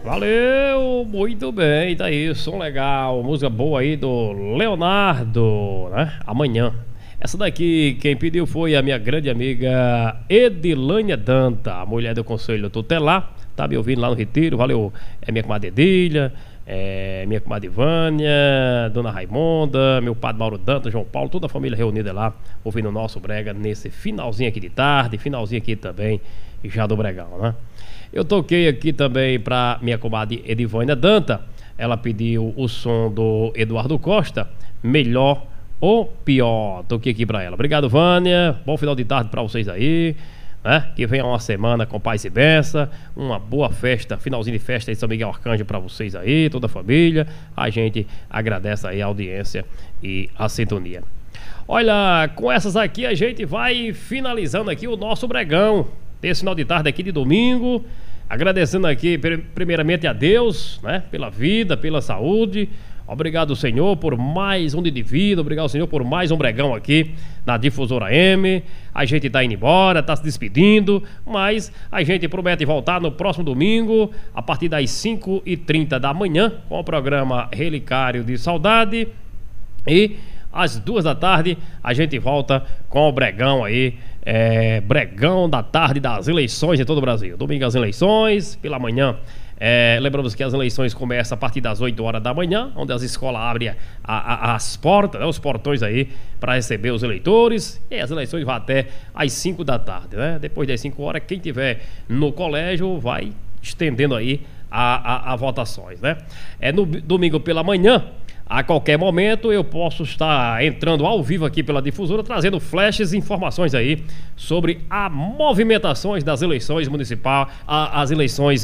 Valeu, muito bem, tá aí, som legal, música boa aí do Leonardo, né? Amanhã. Essa daqui, quem pediu foi a minha grande amiga Edilânia Danta, a mulher do Conselho Tutelar, tá me ouvindo lá no Retiro, valeu, é minha comadre Edília, minha comadre Vânia, Dona Raimonda, meu padre Mauro Danta, João Paulo, toda a família reunida lá, ouvindo o nosso brega nesse finalzinho aqui de tarde, finalzinho aqui também, já do bregão, né? Eu toquei aqui também pra minha comadre Edivânia Danta, ela pediu o som do Eduardo Costa, Melhor ou Pior, toquei aqui pra ela. Obrigado, Vânia, bom final de tarde pra vocês aí, né? Que venha uma semana com paz e benção, uma boa festa, finalzinho de festa de São Miguel Arcanjo pra vocês aí, toda a família. A gente agradece aí a audiência e a sintonia. Olha, com essas aqui a gente vai finalizando aqui o nosso bregão desse final de tarde aqui de domingo, agradecendo aqui primeiramente a Deus, né, pela vida, pela saúde. Obrigado, Senhor, por mais um dia de vida. Obrigado, Senhor, por mais um bregão aqui na Difusora M. A gente tá indo embora, tá se despedindo, mas a gente promete voltar no próximo domingo, a partir das 5h30 da manhã, com o programa Relicário de Saudade. E às 2 da tarde a gente volta com o bregão aí, bregão da tarde das eleições em todo o Brasil. Domingo as eleições, pela manhã. Lembramos que as eleições começam a partir das 8 horas da manhã, onde as escolas abrem as portas, né, os portões aí, para receber os eleitores. E as eleições vão até às 5 da tarde, né? Depois das 5 horas, quem tiver no colégio vai estendendo aí a votações, né? No domingo pela manhã, a qualquer momento eu posso estar entrando ao vivo aqui pela Difusora, trazendo flashes e informações aí sobre as movimentações das eleições municipais, as eleições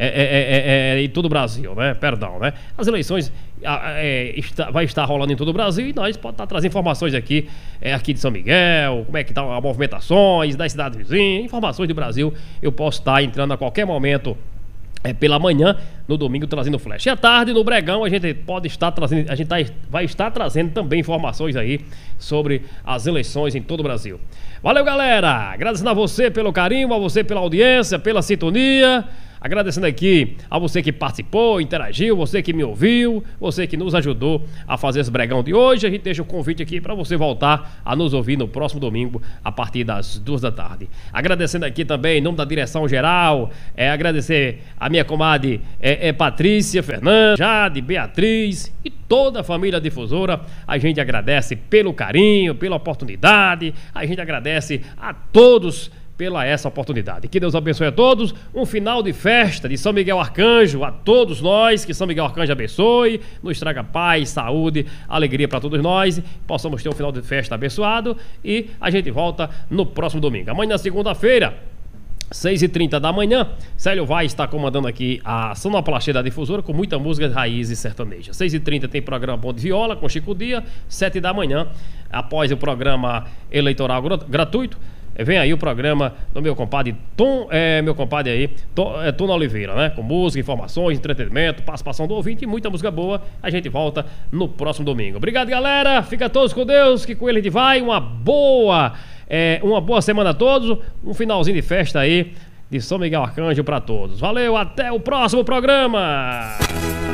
em todo o Brasil, né? Perdão, né? As eleições vai estar rolando em todo o Brasil e nós podemos estar trazendo informações aqui, aqui de São Miguel, como é que estão as movimentações das cidades vizinhas, informações do Brasil. Eu posso estar entrando a qualquer momento pela manhã, no domingo, trazendo flash. E à tarde, no bregão, a gente pode estar trazendo, vai estar trazendo também informações aí sobre as eleições em todo o Brasil. Valeu, galera! Agradecendo a você pelo carinho, a você pela audiência, pela sintonia. Agradecendo aqui a você que participou, interagiu, você que me ouviu, você que nos ajudou a fazer esse bregão de hoje. A gente deixa o convite aqui para você voltar a nos ouvir no próximo domingo, a partir das 2 da tarde. Agradecendo aqui também, em nome da direção geral, agradecer a minha comadre Patrícia, Fernanda, Jade, Beatriz e toda a família Difusora. A gente agradece pelo carinho, pela oportunidade, a gente agradece a todos pela essa oportunidade. Que Deus abençoe a todos. Um final de festa de São Miguel Arcanjo a todos nós. Que São Miguel Arcanjo abençoe, nos traga paz, saúde, alegria para todos nós. Possamos ter um final de festa abençoado. E a gente volta no próximo domingo. Amanhã, segunda-feira, 6h30 da manhã, Célio vai estar comandando aqui a sonoplastia da Difusora com muita música de raiz e sertaneja. 6h30 tem programa Bom de Viola com Chico Dia. 7 da manhã, após o programa eleitoral gratuito, vem aí o programa do meu compadre Tom Oliveira, né? Com música, informações, entretenimento, participação do ouvinte e muita música boa. A gente volta no próximo domingo. Obrigado, galera. Fica todos com Deus, que com ele a gente vai. Uma boa semana a todos. Um finalzinho de festa aí de São Miguel Arcanjo para todos. Valeu, até o próximo programa.